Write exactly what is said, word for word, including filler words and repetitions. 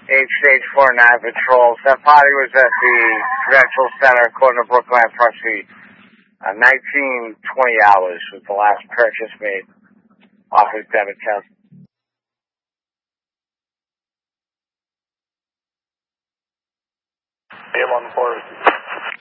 eight Stage four nine patrols. That body was at the Prudential Center, according to Brookline, approximately uh, nineteen twenty hours was the last purchase made off his debit account. I'm on the board.